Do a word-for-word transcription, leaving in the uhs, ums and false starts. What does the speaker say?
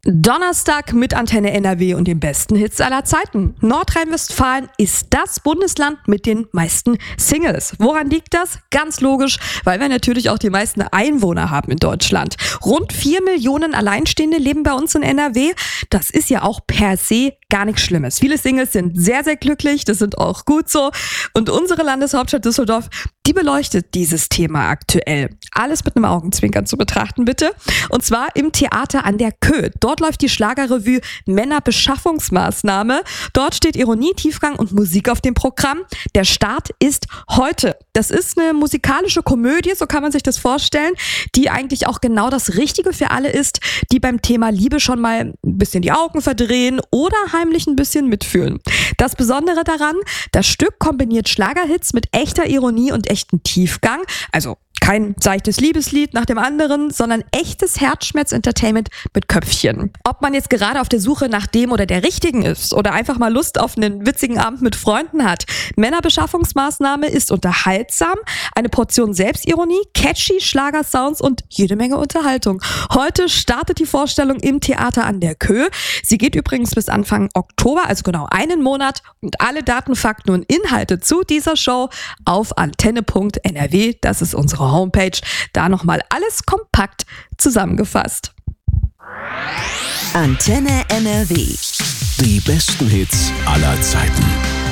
Donnerstag mit Antenne N R W und den besten Hits aller Zeiten. Nordrhein-Westfalen ist das Bundesland mit den meisten Singles. Woran liegt das? Ganz logisch, weil wir natürlich auch die meisten Einwohner haben in Deutschland. Rund vier Millionen Alleinstehende leben bei uns in N R W. Das ist ja auch per se gar nichts Schlimmes. Viele Singles sind sehr, sehr glücklich, das sind auch gut so. Und unsere Landeshauptstadt Düsseldorf, die beleuchtet dieses Thema aktuell. Alles mit einem Augenzwinkern zu betrachten, bitte. Und zwar im Theater an der Kö. Dort läuft die Schlagerrevue Männerbeschaffungsmaßnahme. Dort steht Ironie, Tiefgang und Musik auf dem Programm. Der Start ist heute. Das ist eine musikalische Komödie, so kann man sich das vorstellen, die eigentlich auch genau das Richtige für alle ist, die beim Thema Liebe schon mal ein bisschen die Augen verdrehen oder heimlich ein bisschen mitfühlen. Das Besondere daran, das Stück kombiniert Schlagerhits mit echter Ironie und echten Tiefgang, also kein seichtes Liebeslied nach dem anderen, sondern echtes Herzschmerz-Entertainment mit Köpfchen. Ob man jetzt gerade auf der Suche nach dem oder der Richtigen ist oder einfach mal Lust auf einen witzigen Abend mit Freunden hat, Männerbeschaffungsmaßnahme ist unterhaltsam, eine Portion Selbstironie, catchy Schlagersounds und jede Menge Unterhaltung. Heute startet die Vorstellung im Theater an der Kö. Sie geht übrigens bis Anfang Oktober, also genau einen Monat. Und alle Daten, Fakten und Inhalte zu dieser Show auf antenne punkt n r w. Das ist unsere Homepage. Da nochmal alles kompakt zusammengefasst. Antenne N R W. Die besten Hits aller Zeiten.